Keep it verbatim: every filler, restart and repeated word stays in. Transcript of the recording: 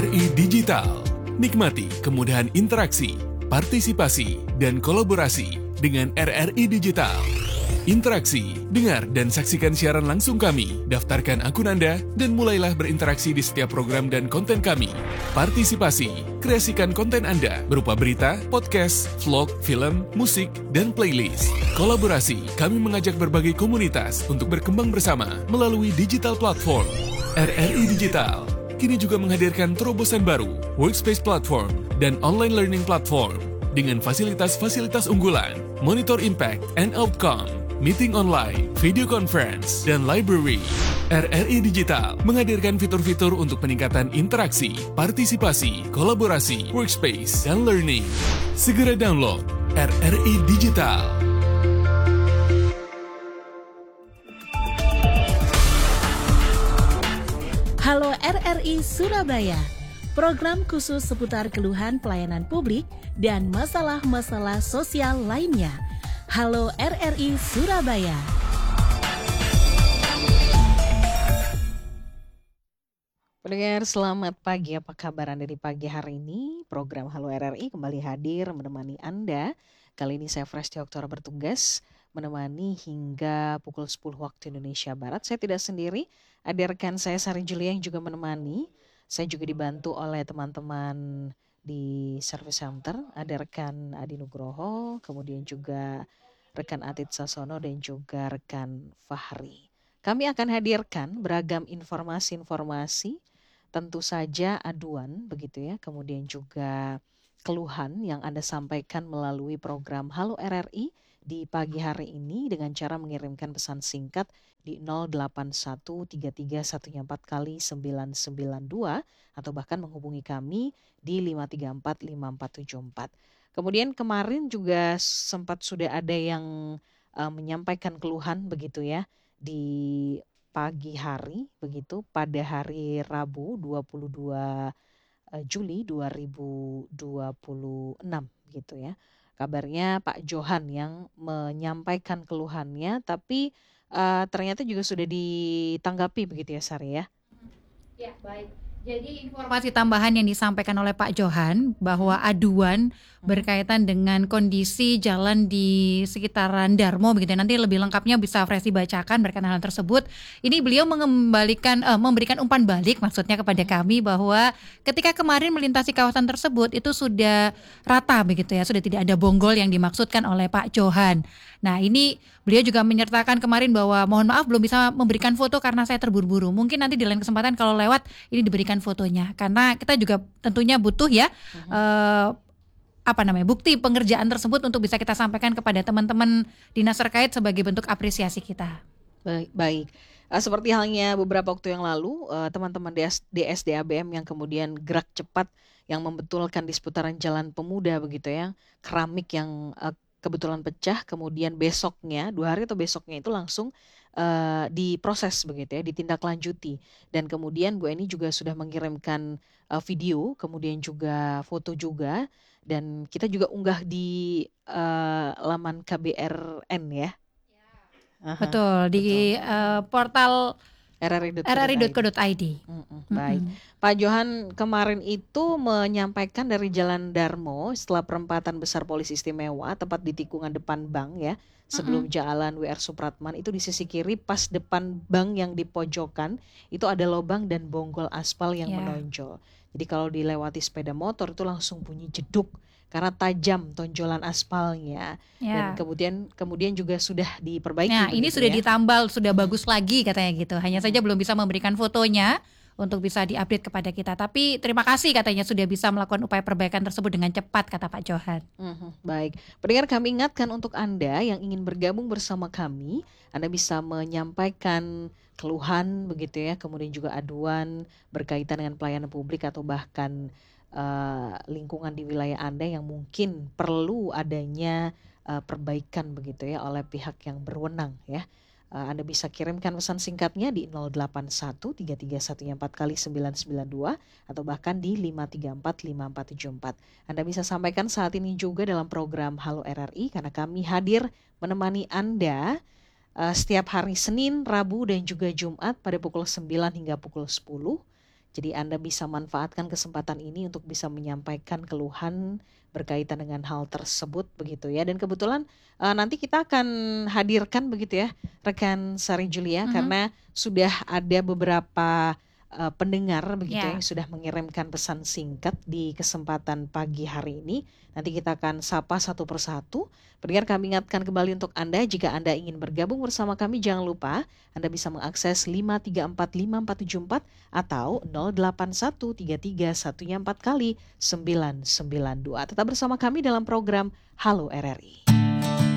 I Digital. Nikmati kemudahan interaksi, partisipasi, dan kolaborasi dengan R R I Digital. Interaksi, dengar dan saksikan siaran langsung kami, daftarkan akun Anda, dan mulailah berinteraksi di setiap program dan konten kami. Partisipasi, kreasikan konten Anda berupa berita, podcast, vlog, film, musik, dan playlist. Kolaborasi, kami mengajak berbagai komunitas untuk berkembang bersama melalui digital platform. R R I Digital kini juga menghadirkan terobosan baru, workspace platform, dan online learning platform dengan fasilitas-fasilitas unggulan, monitor impact and outcome, meeting online, video conference, dan library. R R I Digital menghadirkan fitur-fitur untuk peningkatan interaksi, partisipasi, kolaborasi, workspace, dan learning. Segera download R R I Digital. Halo R R I Surabaya, program khusus seputar keluhan pelayanan publik dan masalah-masalah sosial lainnya. Halo R R I Surabaya. Pendengar selamat pagi, apa kabar Anda di pagi hari ini? Program Halo R R I kembali hadir menemani Anda. Kali ini saya Fresh Oktober bertugas menemani hingga pukul sepuluh waktu Indonesia Barat. Saya tidak sendiri, ada rekan saya Sari Julia yang juga menemani. Saya juga dibantu oleh teman-teman di Service Center, ada rekan Adi Nugroho, kemudian juga rekan Atit Sasono dan juga rekan Fahri. Kami akan hadirkan beragam informasi-informasi, tentu saja aduan begitu ya, kemudian juga keluhan yang Anda sampaikan melalui program Halo R R I di pagi hari ini dengan cara mengirimkan pesan singkat di nol delapan satu tiga tiga satu empat kali sembilan sembilan dua atau bahkan menghubungi kami di lima tiga empat lima empat tujuh empat. Kemudian kemarin juga sempat sudah ada yang uh, menyampaikan keluhan begitu ya di pagi hari begitu pada hari Rabu dua puluh dua Juli dua ribu dua puluh enam gitu ya. Kabarnya Pak Johan yang menyampaikan keluhannya tapi uh, ternyata juga sudah ditanggapi begitu ya Sari ya. Ya baik. Jadi informasi tambahan yang disampaikan oleh Pak Johan bahwa aduan berkaitan dengan kondisi jalan di sekitaran Darmo begitu. Nanti lebih lengkapnya bisa Fresh dibacakan berkaitan hal tersebut. Ini beliau mengembalikan eh, memberikan umpan balik maksudnya kepada kami bahwa ketika kemarin melintasi kawasan tersebut itu sudah rata begitu ya, sudah tidak ada bonggol yang dimaksudkan oleh Pak Johan. Nah, ini beliau juga menyertakan kemarin bahwa mohon maaf belum bisa memberikan foto karena saya terburu-buru. Mungkin nanti di lain kesempatan kalau lewat ini diberikan fotonya karena kita juga tentunya butuh ya uh-huh. uh, apa namanya bukti pengerjaan tersebut untuk bisa kita sampaikan kepada teman-teman dinas terkait sebagai bentuk apresiasi kita. Baik, baik. Uh, seperti halnya beberapa waktu yang lalu uh, teman-teman D S D A B M yang kemudian gerak cepat yang membetulkan di seputaran Jalan Pemuda begitu ya, keramik yang uh, kebetulan pecah, kemudian besoknya dua hari atau besoknya itu langsung uh, diproses begitu ya, ditindaklanjuti. Dan kemudian Bu Eni juga sudah mengirimkan uh, video, kemudian juga foto juga, dan kita juga unggah di uh, laman K B R N ya. Aha, betul di betul. Uh, portal r r i dot co dot i d. Mm-mm, baik. Mm-hmm. Pak Johan kemarin itu menyampaikan dari Jalan Darmo setelah perempatan besar Polisi Istimewa tepat di tikungan depan bank ya, sebelum mm-hmm. Jalan W R Supratman itu di sisi kiri pas depan bank yang di pojokan itu ada lubang dan bonggol aspal yang yeah. menonjol. Jadi kalau dilewati sepeda motor itu langsung bunyi jeduk karena tajam tonjolan aspalnya ya. Dan kemudian kemudian juga sudah diperbaiki. Nah ini sudah ya. ditambal, sudah bagus lagi katanya gitu. Hanya saja belum bisa memberikan fotonya untuk bisa diupdate kepada kita. Tapi terima kasih katanya sudah bisa melakukan upaya perbaikan tersebut dengan cepat kata Pak Johan. Mm-hmm, baik, pendengar kami ingatkan untuk Anda yang ingin bergabung bersama kami, Anda bisa menyampaikan keluhan begitu ya, kemudian juga aduan berkaitan dengan pelayanan publik atau bahkan Uh, lingkungan di wilayah Anda yang mungkin perlu adanya uh, perbaikan begitu ya oleh pihak yang berwenang ya. Uh, Anda bisa kirimkan pesan singkatnya di nol delapan satu tiga tiga satu empat kali sembilan sembilan dua atau bahkan di lima tiga empat lima empat tujuh empat. Anda bisa sampaikan saat ini juga dalam program Halo R R I karena kami hadir menemani Anda uh, setiap hari Senin, Rabu dan juga Jumat pada pukul sembilan hingga pukul sepuluh. Jadi Anda bisa manfaatkan kesempatan ini untuk bisa menyampaikan keluhan berkaitan dengan hal tersebut begitu ya. Dan kebetulan uh, nanti kita akan hadirkan begitu ya rekan Sari Julia, Mhm. karena sudah ada beberapa uh, pendengar begitu Ya. ya, yang sudah mengirimkan pesan singkat di kesempatan pagi hari ini. Nanti kita akan sapa satu persatu. Pendengar, kami ingatkan kembali untuk Anda, jika Anda ingin bergabung bersama kami, jangan lupa Anda bisa mengakses lima tiga empat lima empat tujuh empat atau nol delapan satu tiga tiga satu empat kali sembilan sembilan dua. Tetap bersama kami dalam program Halo R R I.